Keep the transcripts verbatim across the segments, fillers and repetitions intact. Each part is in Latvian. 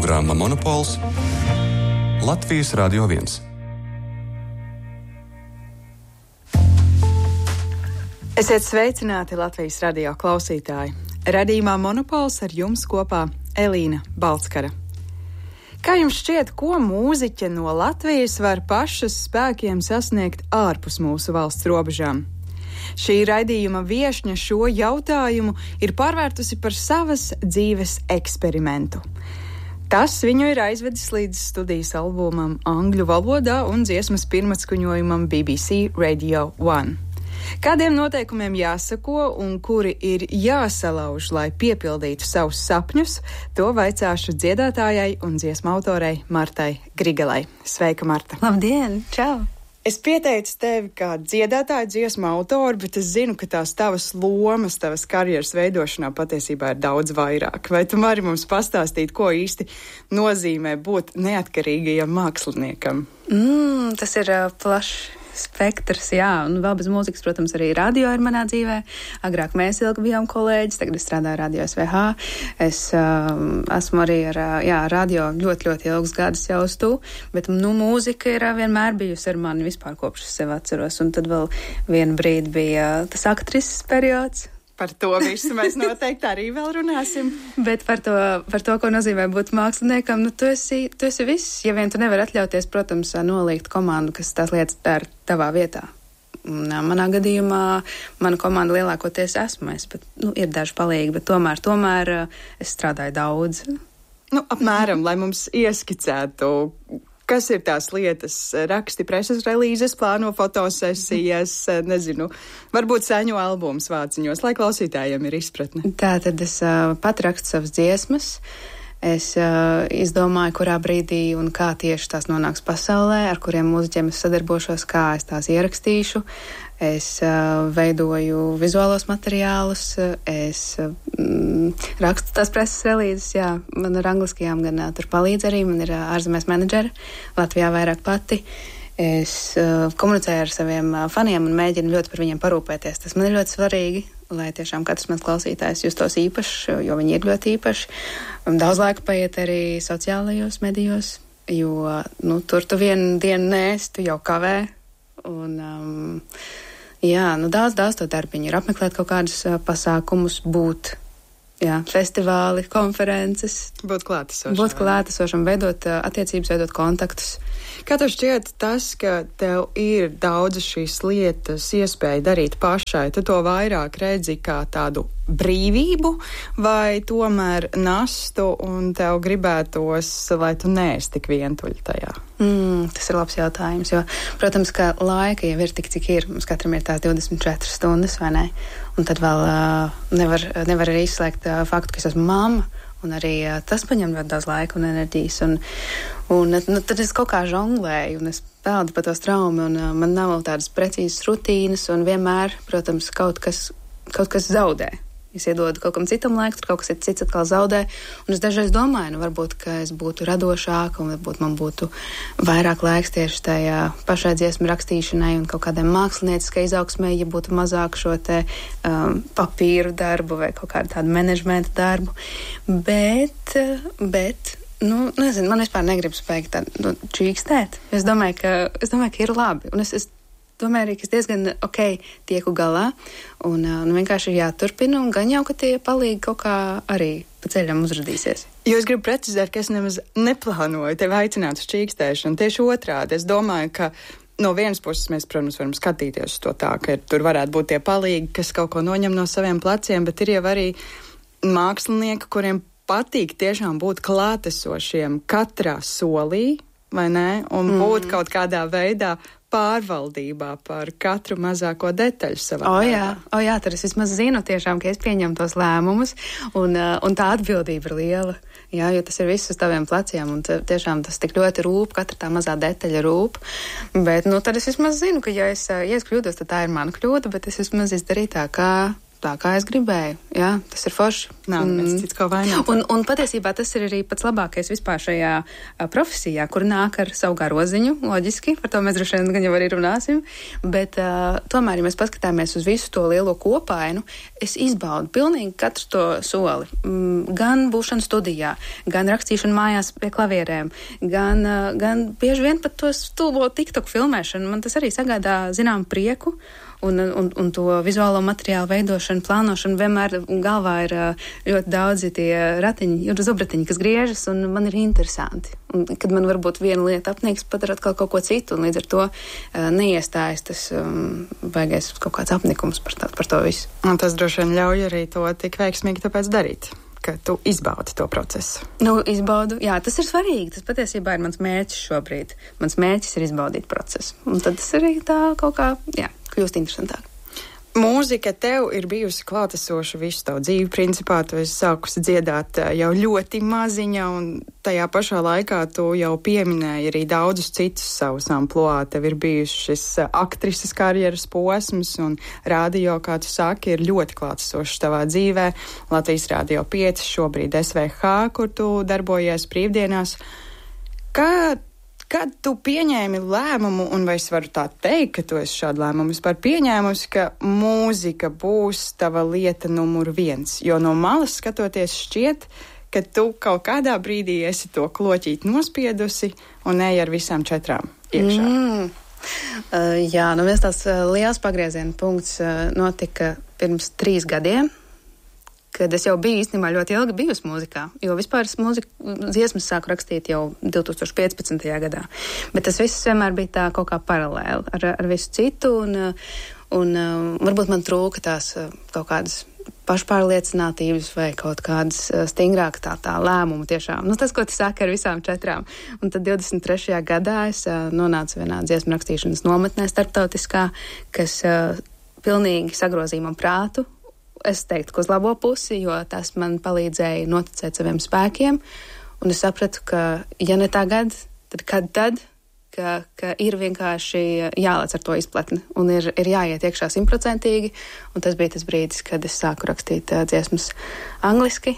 Programma Monopols Latvijas Radio viens. Esiet sveicināti Latvijas radio klausītāji. Radījumā Monopols ar jums kopā Elīna Balckara. Kā jums šķiet, ko mūziķe no Latvijas var pašas spēkiem sasniegt ārpus mūsu valsts robežām? Šī raidījuma viešņa šo jautājumu ir pārvērtusi par savas dzīves eksperimentu. Tas viņu ir aizvedis līdz studijas albumam angļu valodā un dziesmas pirmatskaņojumam B B C Radio one. Kādiem noteikumiem jāsako un kuri ir jāsalauž, lai piepildītu savus sapņus, to vaicāšu dziedātājai un dziesmu autorei Martai Grigelai. Sveika, Marta! Labdien! Čau! Es pieteicu tevi kā dziedātāju, dziesmu autoru, bet es zinu, ka tās tavas lomas, tavas karjeras veidošanā patiesībā ir daudz vairāk. Vai tu vari mums pastāstīt, ko īsti nozīmē būt neatkarīgajam māksliniekam? Mm, tas ir uh, plašs spektrs, jā, un vēl bez mūzikas, protams, arī radio ir manā dzīvē. Agrāk mēs ilgi bijām kolēģis, tagad es strādāju radio S V H. Es uh, esmu arī ar jā, radio ļoti, ļoti ilgus gadus jau uz tu, bet nu, mūzika ir vienmēr bijusi ar mani vispār kopš es sev atceros, un tad vēl vienu brīdi bija tas aktrises periods. Par to visu mēs noteikti arī vēl runāsim. Bet par to, par to, ko nozīmē būt māksliniekam, nu, tu esi, tu esi viss. Ja vien tu nevari atļauties, protams, noliegt komandu, kas tās lietas dara tavā vietā. Un, manā gadījumā mana komanda lielākoties esmu es, bet, nu, ir daži palīgi, bet tomēr, tomēr es strādāju daudz. Nu, apmēram, lai mums ieskicētu, kas ir tās lietas, raksti preses relīzes, plāno fotosesijas, nezinu, varbūt saņu albums vāciņos, lai klausītājiem ir izpratne. Tā tad es uh, pat rakstu savas dziesmas, es uh, izdomāju, kurā brīdī un kā tieši tās nonāks pasaulē, ar kuriem mūziķiem es sadarbošos, kā es tās ierakstīšu. Es uh, veidoju vizuālos materiālus, es mm, rakstu tās preses relīzes, jā, man ar angliskajām gan uh, tur palīdz arī, man ir uh, ārzemēs menedžeri, Latvijā vairāk pati. Es uh, komunicēju ar saviem uh, faniem un mēģinu ļoti par viņiem parūpēties. Tas man ir ļoti svarīgi, lai tiešām katrs mans klausītājs justos īpašs, jo viņi ir ļoti īpaši. Un daudz laika paiet arī sociālajos medijos, jo, nu, tur tu vienu dienu nēst, tu jau kavē. Un, um, jā, nu daudz, daudz to darbiņu ir apmeklēt kaut kādus uh, pasākumus, būt, jā, festivāli, konferences. Būt klātesošam. Būt klātesošam, veidot uh, attiecības, veidot kontaktus. Kā tev šķiet tas, ka tev ir daudzas šīs lietas iespēja darīt pašai, tu to vairāk redzi kā tādu brīvību vai tomēr nastu un tev gribētos, lai tu neesi tik vientuļa tajā? Mm, tas ir labs jautājums, jo, protams, ka laika jau ir tik, cik ir. Mums katram ir tās divdesmit četras stundas, vai ne? Un tad vēl uh, nevar, nevar arī izslēgt uh, faktu, ka es esmu mamma. Un arī uh, tas paņem ļoti daudz laika un enerģijas. Un, un nu, tad es kaut kā žonglēju un es peldu pa to straumi un uh, man nav tādas precīzas rutīnas un vienmēr, protams, kaut kas, kaut kas zaudē. Es iedodu kaut kam citam laiku, tur kaut kas cits atkal zaudē. Un es dažreiz domāju, nu varbūt, ka es būtu radošāka un varbūt man būtu vairāk laiks tieši tajā pašai dziesmu rakstīšanai un kaut kādai mākslinieciskai izaugsmē, ja būtu mazāk šo te um, papīru darbu vai kaut kādu tādu menedžmenta darbu. Bet, bet, nu, nezinu, man vispār negribas beigt tādu nu, čīkstēt. Es domāju, ka, es domāju, ka ir labi. Un es, es domāju arī, ka es diezgan ok tieku galā un, un vienkārši ir jāturpina un gan jau, ka tie palīgi kaut kā arī pa ceļam uzradīsies. Jo es gribu precizēt, ka es nemaz neplānoju tevi aicināt uz čīkstēšanu. Tieši otrādi. Es domāju, ka no vienas puses mēs, protams, varam skatīties uz to tā, ka tur varētu būt tie palīgi, kas kaut ko noņem no saviem pleciem, bet ir jau arī mākslinieki, kuriem patīk tiešām būt klātesošiem katrā solī, vai ne? Un mm. būt kaut kādā veidā pārvaldībā par katru mazāko detaļu savā o, jā, o jā, tad es vismaz zinu tiešām, ka es pieņemu tos lēmumus un, un tā atbildība ir liela, jā, jo tas ir viss uz taviem pleciem un tiešām tas tik ļoti rūp, katra tā mazā detaļa rūp, bet, nu, tad es vismaz zinu, ka ja es, ja es kļūdos, tad tā ir mana kļūda, bet es vismaz izdarīju tā, kā tā, kā es gribēju. Jā, tas ir forši. Nav neviens mm. cits kā vainot. Un, un patiesībā tas ir arī pats labākais vispār šajā a, profesijā, kur nāk ar savu garoziņu, loģiski, par to mēs droši vien gan jau arī runāsim, bet a, tomēr, ja mēs paskatāmies uz visu to lielo kopainu, es izbaudu pilnīgi katru to soli. Mm, gan būšanu studijā, gan rakstīšanu mājās pie klavierēm, gan, a, gan bieži vien pat to stulbo TikTok filmēšanu. Man tas arī sagādā zinām prieku. Un, un, un to vizuālo materiālu veidošanu, plānošanu vienmēr galvā ir ļoti daudzi tie ratiņi, ir zubratiņi, kas griežas, un man ir interesanti. Un, kad man varbūt viena lieta apnīks, padarot kaut, kaut ko citu, un līdz ar to uh, neiestājas tas um, baigais kaut kāds apnikums par, tā, par to visu. Un tas droši vien ļauj arī to tik veiksmīgi tāpēc darīt, ka tu izbaudi to procesu. Nu, izbaudu, jā, tas ir svarīgi. Tas patiesībā ir mans mērķis šobrīd. Mans mērķis ir izbaudīt procesu. Un tad tas arī tā kaut kā, jā, kļūst interesantāk. Mūzika tev ir bijusi klātesoša visu tavu dzīvi. Principā tu esi sākusi dziedāt jau ļoti maziņa, un tajā pašā laikā tu jau pieminēji arī daudzus citus savus amploā. Tev ir bijusi šis aktrises karjeras posms, un radio, kā tu saki, ir ļoti klātesošs tavā dzīvē. Latvijas Radio pieci, šobrīd S V H, kur tu darbojies brīvdienās. Kā Kad tu pieņēmi lēmumu, un vai es varu tā teikt, ka tu esi šādu lēmumu vispār pieņēmusi, ka mūzika būs tava lieta numur viens? Jo no malas skatoties šķiet, ka tu kaut kādā brīdī esi to kloķīt nospiedusi un ej ar visām četrām iekšā. Mm. Uh, jā, nu viens tās uh, liels pagrieziena punkts uh, notika pirms trīs gadiem, kad es jau biju īstenībā ļoti ilgi bijusi mūzikā, jo vispār es mūziku dziesmas sāku rakstīt jau divtūkstoš piecpadsmitajā gadā. Bet tas viss vienmēr bija tā kaut kā paralēli ar, ar visu citu, un, un varbūt man trūka tās kaut kādas pašpārliecinātības vai kaut kādas stingrāk tā, tā lēmuma tiešām. Nu, tas, ko tu saki ar visām četrām. Un tad divdesmit trešajā gadā es nonācu vienā dziesmu rakstīšanas nometnē starptautiskā, kas pilnīgi sagrozīja man prātu. Es teiktu, ka uz labo pusi, jo tas man palīdzēja noticēt saviem spēkiem, un es sapratu, ka ja ne tagad, tad kad tad, ka, ka ir vienkārši jālec ar to izplatni, un ir, ir jāiet iekšā simtprocentīgi, un tas bija tas brīdis, kad es sāku rakstīt uh, dziesmas angliski,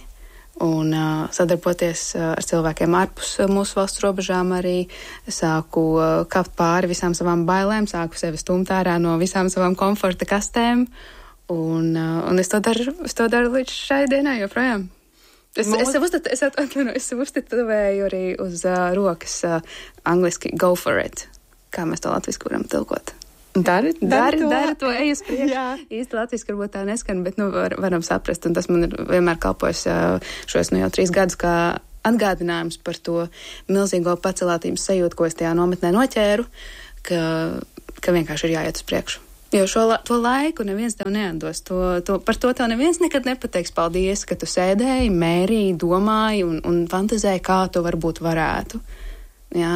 un uh, sadarboties uh, ar cilvēkiem ārpus uh, mūsu valsts robežām arī, sāku uh, kāpt pāri visām savām bailēm, sāku sevi stumt ārā no visām savām komforta kastēm, Un, uh, un es to daru, es to daru līdz šai dienai joprojām. Es, es, uztat, es, atvainu, es uztitovēju arī uz uh, rokas uh, angliski go for it. Kā mēs to latviski varam tilkot? Dari, dari, dari to, ej uz priekšu. Īsti latviski varbūt tā neskan, bet nu, var, varam saprast. Un tas man ir vienmēr kalpojis uh, šos nu jau trīs gadus kā atgādinājums par to milzīgo pacelātības sajūtu, ko es tajā nometnē noķēru, ka, ka vienkārši ir jāiet uz priekšu. Jo šo la, to laiku neviens tev neatdos. To, to, par to tev neviens nekad nepateiks paldies, ka tu sēdēji, mērīji, domāji un, un fantazēji, kā tu varbūt varētu. Jā.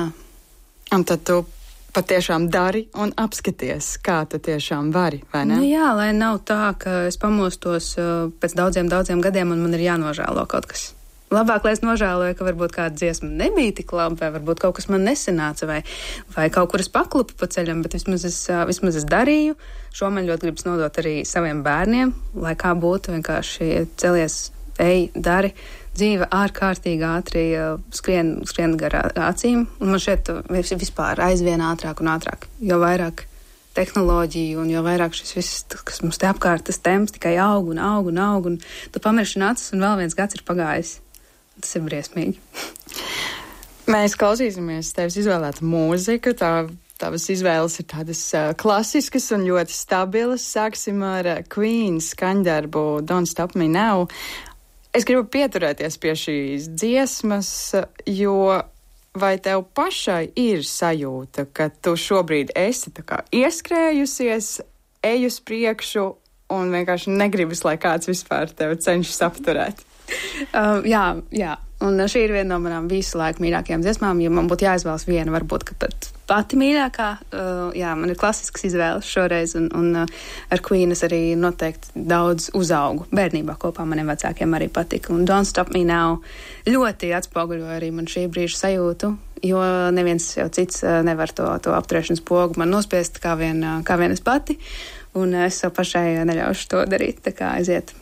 Un tad tu patiešām dari un apskaties, kā tu tiešām vari, vai ne? Nu jā, lai nav tā, ka es pamostos uh, pēc daudziem, daudziem gadiem un man ir jānožēlo kaut kas. Labāk, lai es nožēloju, ka varbūt kāda dziesma nebija tik laba, vai varbūt kaut kas man nesanāca, vai, vai kaut kur es paklupu pa ceļam, bet vismaz es, vismaz es darīju. Šo man ļoti gribas nodot arī saviem bērniem, lai kā būtu vienkārši celies, ej, dari. Dzīve ārkārtīgi ātri skrien, skrien garā acīm, un man šeit vispār aizvien ātrāk un ātrāk, jo vairāk tehnoloģiju un jo vairāk šis viss, kas mums te apkārt, tas temps tikai aug un aug un aug, un tu pamirši acis un vēl viens gads ir pagājis. Tas ir briesmīgi. Mēs klausīsimies tevis izvēlētu mūziku, tā, tavas izvēles ir tādas uh, klasiskas un ļoti stabilas. Sāksim ar uh, Queen skaņdarbu Don't Stop Me Now. Es gribu pieturēties pie šīs dziesmas, jo vai tev pašai ir sajūta, ka tu šobrīd esi tā kā ieskrējusies, ej uz priekšu un vienkārši negribas, lai kāds vispār tevi cenšas apturēt? Uh, jā, jā. Un šī ir viena no manām visu laiku mīļākajām dziesmām, ja man būtu jāizvēlas viena, varbūt, ka pat pati mīļākā. Uh, jā, man ir klasiskas izvēles šoreiz, un, un uh, ar Queen es arī noteikti daudz uzaugu. Bērnībā kopā maniem vecākiem arī patika. Un Don't Stop Me Now ļoti atspoguļoja arī man šī brīža sajūtu, jo neviens jau cits uh, nevar to, to apturēšanas pogu man nospiest kā vien, uh, kā vien es pati. un es sev pašai neļaušu to darīt, tā kā aiziet